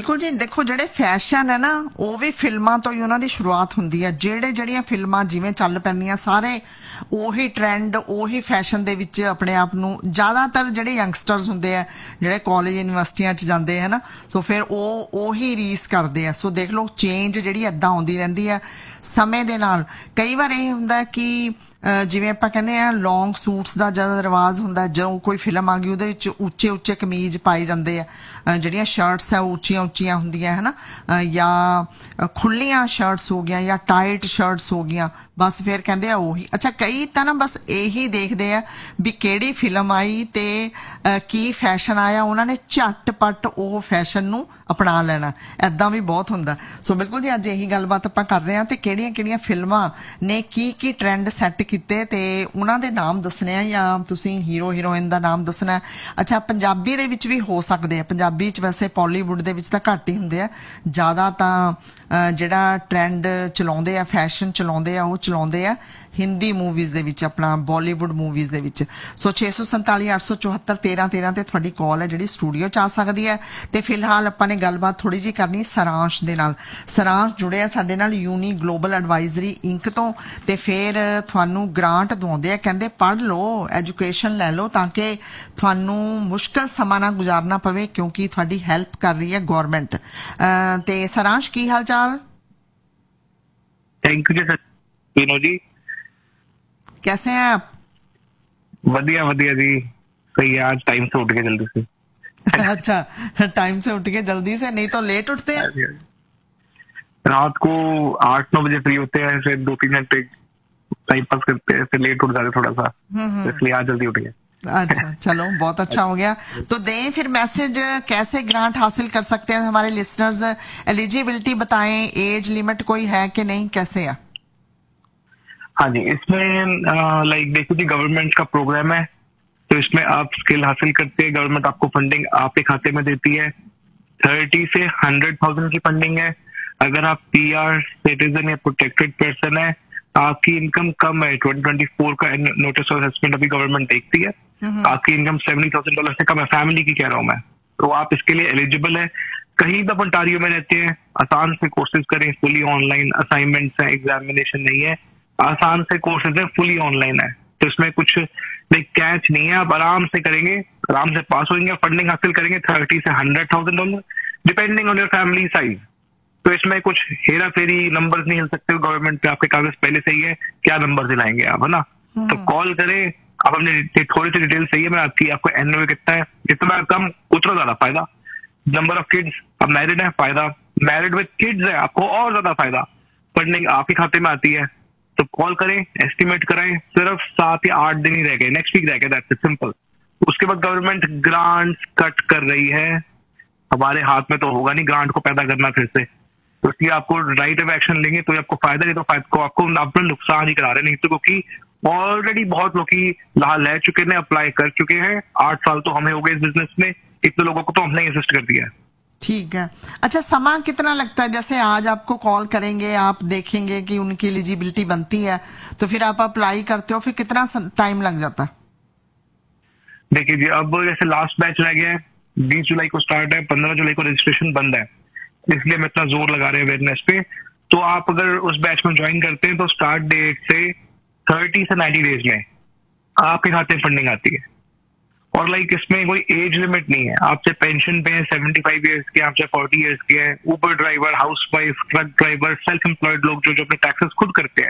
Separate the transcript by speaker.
Speaker 1: बिल्कुल जी, देखो ਜਿਹੜੇ फैशन है ना ਉਹ ਵੀ ਫਿਲਮਾਂ ਤੋਂ ਹੀ ਉਹਨਾਂ ਦੀ ਸ਼ੁਰੂਆਤ ਹੁੰਦੀ ਹੈ। ਜਿਹੜੀਆਂ ਫਿਲਮਾਂ ਜਿਵੇਂ ਚੱਲ ਪੈਂਦੀਆਂ ਸਾਰੇ ਉਹੀ ਟ੍ਰੈਂਡ ਉਹੀ ਫੈਸ਼ਨ ਦੇ ਵਿੱਚ ਆਪਣੇ ਆਪ ਨੂੰ ਜ਼ਿਆਦਾਤਰ ਜਿਹੜੇ ਯੰਗਸਟਰਸ ਹੁੰਦੇ ਆ ਜਿਹੜੇ ਕਾਲਜ ਯੂਨੀਵਰਸਿਟੀਆਂ 'ਚ ਜਾਂਦੇ ਹੈ ਨਾ, ਸੋ ਫਿਰ ਉਹ ਉਹੀ ਰੀਸ ਕਰਦੇ ਆ। ਸੋ ਦੇਖ ਲਓ ਚੇਂਜ ਜਿਹੜੀ ਇੱਦਾਂ ਆਉਂਦੀ ਰਹਿੰਦੀ ਹੈ ਸਮੇਂ ਦੇ ਨਾਲ। ਕਈ ਵਾਰ ਇਹ ਹੁੰਦਾ ਕਿ ਜਿਵੇਂ ਆਪਾਂ ਕਹਿੰਦੇ ਆ ਲੌਂਗ ਸੂਟਸ ਦਾ ਜ਼ਿਆਦਾ ਰਿਵਾਜ਼ ਹੁੰਦਾ, ਜਦੋਂ ਕੋਈ ਫਿਲਮ ਆ ਗਈ ਉਹਦੇ ਵਿੱਚ ਉੱਚੇ ਉੱਚੇ ਕਮੀਜ਼ ਪਾਏ ਜਾਂਦੇ ਆ, ਜਿਹੜੀਆਂ ਸ਼ਰਟਸ ਆ ਉੱਚੀਆਂ ਉੱਚੀਆਂ ਹੁੰਦੀਆਂ ਹੈ ਨਾ, ਜਾਂ ਖੁੱਲੀਆਂ ਸ਼ਰਟਸ ਹੋ ਗਈਆਂ ਜਾਂ ਟਾਈਟ ਸ਼ਰਟਸ ਹੋ ਗਈਆਂ, ਬਸ ਫਿਰ ਕਹਿੰਦੇ ਆ ਉਹੀ। ਅੱਛਾ, ਕਈ ਤਾਂ ਨਾ ਬਸ ਇਹੀ ਦੇਖਦੇ ਆ ਵੀ ਕਿਹੜੀ ਫਿਲਮ ਆਈ ਤੇ ਕੀ ਫੈਸ਼ਨ ਆਇਆ, ਉਹਨਾਂ ਨੇ ਝੱਟ-ਪੱਟ ਉਹ ਫੈਸ਼ਨ ਨੂੰ ਅਪਣਾ ਲੈਣਾ, ਇੱਦਾਂ ਵੀ ਬਹੁਤ ਹੁੰਦਾ। ਸੋ ਬਿਲਕੁਲ ਜੀ, ਅੱਜ ਇਹੀ ਗੱਲਬਾਤ ਆਪਾਂ ਕਰ ਰਹੇ ਹਾਂ ਤੇ ਕਿਹੜੀਆਂ ਫਿਲਮਾਂ ਨੇ ਕੀ ਟ੍ਰੈਂਡ ਸੈੱਟ ਕੀਤੇ ਤੇ ਉਹਨਾਂ ਦੇ ਨਾਮ ਦੱਸਣੇ ਆ ਜਾਂ ਤੁਸੀਂ ਹੀਰੋ ਹੀਰੋਇਨ ਦਾ ਨਾਮ ਦੱਸਣਾ। ਅੱਛਾ, ਪੰਜਾਬੀ ਦੇ ਵਿੱਚ ਵੀ ਹੋ ਸਕਦੇ ਆ। ਪੰਜਾਬੀ 'ਚ ਵੈਸੇ ਬਾਲੀਵੁੱਡ ਦੇ ਵਿੱਚ ਤਾਂ ਘੱਟ ਹੀ ਹੁੰਦੇ ਆ, ਜ਼ਿਆਦਾ ਤਾਂ ਜਿਹੜਾ ਟ੍ਰੈਂਡ ਚਲਾਉਂਦੇ ਆ, ਫੈਸ਼ਨ ਚਲਾਉਂਦੇ ਆ, ਉਹ ਚਲਾਉਂਦੇ ਆ ਹਿੰਦੀ ਮੂਵੀਜ਼ ਦੇ ਵਿੱਚ, ਆਪਣਾ ਬਾਲੀਵੁੱਡ ਮੂਵੀਜ਼ ਦੇ ਵਿੱਚ। ਸੋ 647 874 1313 ਤੇ ਤੁਹਾਡੀ ਕਾਲ ਹੈ ਜਿਹੜੀ ਸਟੂਡੀਓ 'ਚ ਆ ਸਕਦੀ ਹੈ। ਤੇ ਫਿਲਹਾਲ ਆਪਾਂ ਨੇ ਗੱਲਬਾਤ ਥੋੜੀ ਜਿਹੀ ਕਰਨੀ ਸਾਰਾਂਸ਼ ਦੇ ਨਾਲ। ਸਾਰਾਂਸ਼ ਜੁੜਿਆ ਸਾਡੇ ਨਾਲ ਯੂਨੀ ਗਲੋਬਲ ਐਡਵਾਈਜ਼ਰੀ ਇੰਕ ਤੋਂ, ਤੇ ਫਿਰ ਤੁਹਾਨੂੰ ਗ੍ਰਾਂਟ ਦਵਾਉਂਦੇ ਆ, ਕਹਿੰਦੇ ਪੜ੍ਹ ਲਓ, ਐਜੂਕੇਸ਼ਨ ਲੈ ਲਓ ਤਾਂ ਕਿ ਤੁਹਾਨੂੰ ਮੁਸ਼ਕਿਲ ਸਮਾਂ ਨਾ ਗੁਜ਼ਾਰਨਾ ਪਵੇ, ਕਿਉਂਕਿ ਤੁਹਾਡੀ ਹੈਲਪ ਕਰ ਰਹੀ ਹੈ ਗੌਰਮੈਂਟ। ਤੇ ਸਾਰਾਂਸ਼, ਕੀ ਹਾਲ ਚਾਲ?
Speaker 2: थैंक यू सर जी।
Speaker 1: कैसे हैं आप?
Speaker 2: बढ़िया बढ़िया जी, सही है। आज टाइम से उठ के जल्दी से।
Speaker 1: अच्छा, टाइम से उठ के जल्दी से, नहीं तो लेट उठते हैं?
Speaker 2: रात को 8-9 बजे फ्री होते हैं, फिर 2-3 घंटे टाइम पास करते हैं, फिर लेट उठ जाते थोड़ा सा, इसलिए आज जल्दी उठ गए।
Speaker 1: अच्छा, चलो बहुत अच्छा हो गया। तो दें फिर मैसेज, कैसे ग्रांट हासिल कर सकते हैं हमारे लिसनर्स? एलिजिबिलिटी बताएं, एज लिमिट कोई है कि नहीं, कैसे है?
Speaker 2: हाँ जी, इसमें लाइक देखो जी, गवर्नमेंट का प्रोग्राम है, तो इसमें आप स्किल हासिल करते हैं, गवर्नमेंट आपको फंडिंग आपके खाते में देती है। 30 से 100,000 की फंडिंग है। अगर आप PR सिटीजन या प्रोटेक्टेड पर्सन है, आपकी इनकम कम है, 2024 का नोटिस ऑफ असेसमेंट अभी गवर्नमेंट देखती है, आपकी इनकम $70,000 से कम है, फैमिली की कह रहा हूँ मैं, तो आप इसके लिए एलिजिबल है। कहीं भी ओंटारियो में रहते हैं, आसान से कोर्सेज करें, फुली ऑनलाइन असाइनमेंट्स है, एग्जामिनेशन नहीं है, आसान से कोर्सेज है, फुली ऑनलाइन है, तो इसमें कुछ लाइक कैच नहीं है, आप आराम से करेंगे, आराम से पास होंगे, फंडिंग हासिल करेंगे 30 से $100,000 depending on your family size. तो इसमें कुछ हेरा फेरी नंबर्स नहीं हिल सकते, गवर्नमेंट पे आपके कागज पहले से ही है, क्या नंबर दिलाएंगे आप, है ना? तो कॉल करें, आप अपने थोड़ी सी डिटेल सही है, मैं आपको एनओए कितना है, जितना कम उतना ज्यादा फायदा। नंबर ऑफ किड्स, आप मैरिड है, फायदा, मैरिड विद किड्स है, आपको और ज्यादा फायदा, फंडिंग आपके खाते में आती है। तो कॉल करें, एस्टिमेट कराएं, सिर्फ 7 या 8 दिन ही रह गए, नेक्स्ट वीक रह गए, दैट्स इट, सिंपल। उसके बाद गवर्नमेंट ग्रांट्स कट कर रही है, हमारे हाथ में तो होगा नहीं ग्रांट को पैदा करना फिर से, तो इसलिए आपको राइट ऑफ एक्शन लेंगे तो आपको फायदा, नहीं तो फायदा को आपको अपना नुकसान ही करा रहे, नहीं तो, क्योंकि ऑलरेडी बहुत लोग ले चुके हैं, अप्लाई कर चुके हैं, 8 साल तो हमें हो गए इस बिजनेस में, इतने लोगों को तो हमने असिस्ट कर दिया है।
Speaker 1: ठीक है। अच्छा, समय कितना लगता है? जैसे आज आपको कॉल करेंगे, आप देखेंगे कि उनकी एलिजिबिलिटी बनती है, तो फिर आप अप्लाई करते हो, फिर कितना टाइम लग जाता है?
Speaker 2: देखिए जी, अब जैसे लास्ट बैच रह गया है, 20 जुलाई को स्टार्ट है, 15 जुलाई को रजिस्ट्रेशन बंद है, इसलिए हम इतना जोर लगा रहे हैं अवेयरनेस पे। तो आप अगर उस बैच में ज्वाइन करते हैं तो स्टार्ट डेट से 30 से 90 डेज में आपके खाते में फंडिंग आती है, और लाइक इसमें कोई एज लिमिट नहीं है। आप चाहे पेंशन पे हैं, 75 ईयर्स के, आप चाहे 40 ईयर्स के हैं, Uber driver, house wife, truck driver, self employed लोग जो अपने टैक्सेस खुद करते हैं,